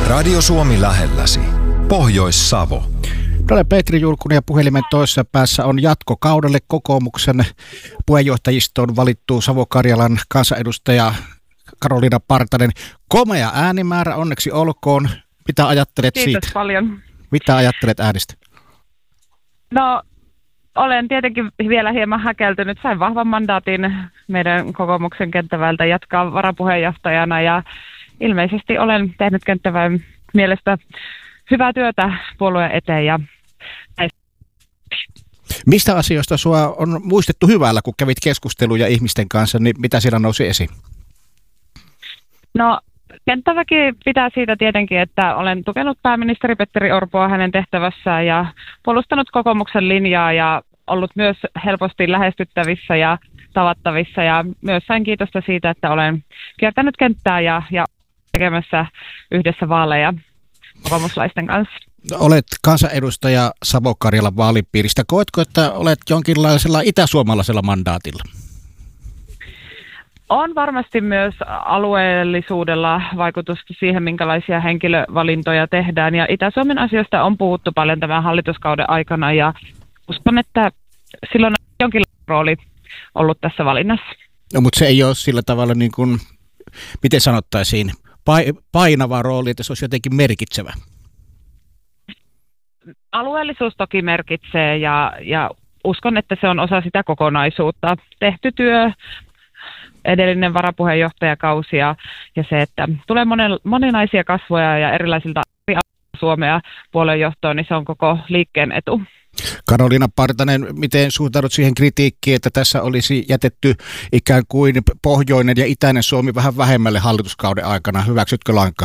Radio Suomi lähelläsi. Pohjois-Savo. Olen Petri Julkunen ja puhelimen toisessa päässä on jatkokaudelle kokoomuksen puheenjohtajistoon valittu Savo-Karjalan kansanedustaja Karoliina Partanen. Komea äänimäärä, onneksi olkoon. Mitä ajattelet siitä? Kiitos paljon. Mitä ajattelet äänestä? No, olen tietenkin vielä hieman häkeltynyt. Sain vahvan mandaatin meidän kokoomuksen kenttäväeltä jatkaa varapuheenjohtajana ja ilmeisesti olen tehnyt kenttäväen mielestä hyvää työtä puolueen eteen. Ja mistä asioista sua on muistettu hyvällä, kun kävit keskusteluja ihmisten kanssa, niin mitä siellä nousi esiin? No, kenttäväki pitää siitä tietenkin, että olen tukenut pääministeri Petteri Orpoa hänen tehtävässään ja puolustanut kokoomuksen linjaa ja ollut myös helposti lähestyttävissä ja tavattavissa. Ja myös sain kiitosta siitä, että olen kiertänyt kenttää ja tekemässä yhdessä vaaleja kokoomuslaisten kanssa. Olet kansanedustaja Savo-Karjalan vaalipiiristä. Koetko, että olet jonkinlaisella itäsuomalaisella mandaatilla? On varmasti myös alueellisuudella vaikutusta siihen, minkälaisia henkilövalintoja tehdään. Ja Itä-Suomen asioista on puhuttu paljon tämän hallituskauden aikana ja uskon, että silloin on jonkinlainen rooli ollut tässä valinnassa. No, mutta se ei ole sillä tavalla, niin kuin, miten sanottaisiin, painava rooli, että se olisi jotenkin merkitsevä. Alueellisuus toki merkitsee ja uskon, että se on osa sitä kokonaisuutta. Tehty työ, edellinen varapuheenjohtajakausi ja se, että tulee moninaisia kasvoja ja erilaisilta Suomea puolueenjohtoon, niin se on koko liikkeen etu. Karoliina Partanen, miten suhtaudut siihen kritiikkiin, että tässä olisi jätetty ikään kuin pohjoinen ja itäinen Suomi vähän vähemmälle hallituskauden aikana? Hyväksytkö lainkaan?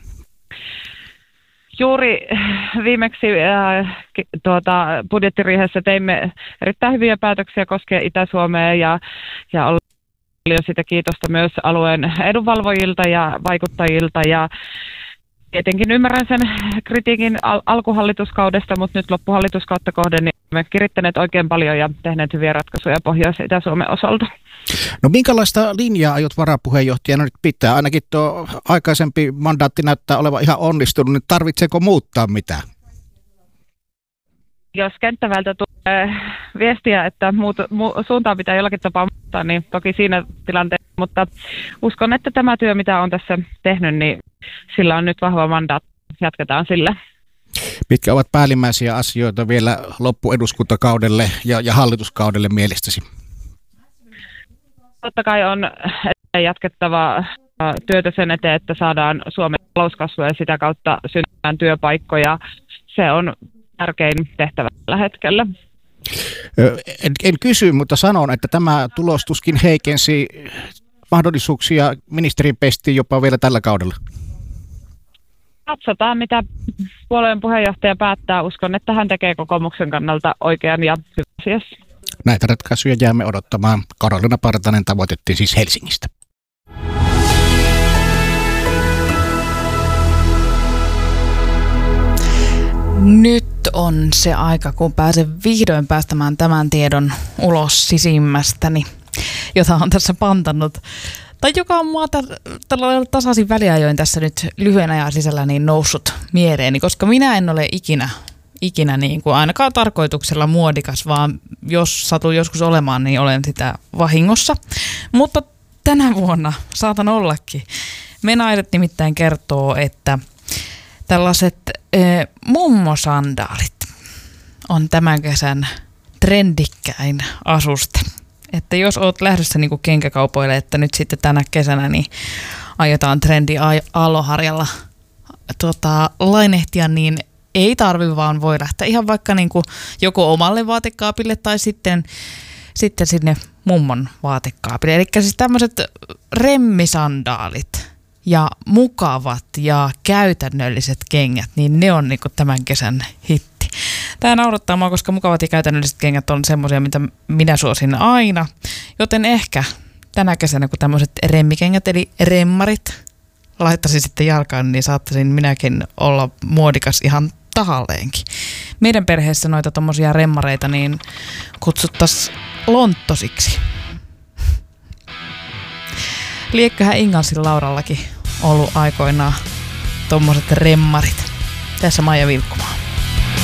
Juuri viimeksi budjettiriihessä teimme erittäin hyviä päätöksiä koskien Itä-Suomea ja oli sitä kiitosta myös alueen edunvalvojilta ja vaikuttajilta ja tietenkin ymmärrän sen kritiikin alkuhallituskaudesta, mutta nyt loppuhallituskautta kohden niin olemme kirittäneet oikein paljon ja tehneet hyviä ratkaisuja Pohjois- ja Itä-Suomen osalta. No minkälaista linjaa aiot varapuheenjohtajana nyt pitää? Ainakin tuo aikaisempi mandaatti näyttää olevan ihan onnistunut, niin tarvitseeko muuttaa mitään? Jos kenttäväeltä tulee viestiä, että suuntaan pitää jollakin tapaa muuttaa, niin toki siinä tilanteessa, mutta uskon, että tämä työ, mitä on tässä tehnyt, niin sillä on nyt vahva mandaatti. Jatketaan sillä. Mitkä ovat päällimmäisiä asioita vielä loppueduskuntakaudelle ja hallituskaudelle mielestäsi? Totta kai on jatkettava työtä sen eteen, että saadaan Suomen talouskasvua ja sitä kautta syntymään työpaikkoja. Se on tärkein tehtävä tällä hetkellä. En kysy, mutta sanon, että tämä tulos tuskin heikensi mahdollisuuksia ministerin pestiin jopa vielä tällä kaudella. Katsotaan, mitä puolueen puheenjohtaja päättää. Uskon, että hän tekee kokoomuksen kannalta oikean ja hyvän asiassa. Näitä ratkaisuja jäämme odottamaan. Karoliina Partanen tavoitettiin siis Helsingistä. Nyt on se aika, kun pääsen vihdoin päästämään tämän tiedon ulos sisimmästäni, jota on tässä pantannut. Tai joka on mua tällä tasaisin väliajoin tässä nyt lyhyen ajan sisällä niin noussut mieleeni, koska minä en ole ikinä niin kuin ainakaan tarkoituksella muodikas, vaan jos satun joskus olemaan, niin olen sitä vahingossa. Mutta tänä vuonna saatan ollakin. Me naiset nimittäin kertoo, että tällaiset mummosandaalit on tämän kesän trendikkäin asuste. Että jos oot lähdössä niinku kenkäkaupoille, että nyt sitten tänä kesänä niin aiotaan trendi aaloharjalla lainehtia, niin ei tarvi, vaan voi lähteä ihan vaikka niinku joko omalle vaatekaapille tai sitten sinne mummon vaatekaapille. Eli siis tämmöiset remmisandaalit ja mukavat ja käytännölliset kengät, niin ne on niinku tämän kesän hitti. Tämä naurattaa mua, koska mukavat ja käytännölliset kengät on semmoisia, mitä minä suosin aina. Joten ehkä tänä kesänä, kun tämmöiset remmikengät, eli remmarit, laittaisin sitten jalkaan, niin saattaisin minäkin olla muodikas ihan tahalleenkin. Meidän perheessä noita tommosia remmareita niin kutsuttaisiin lonttosiksi. Liekköhän Ingalsin Laurallakin ollut aikoinaan tommoset remmarit. Tässä Maija Vilkkumaa.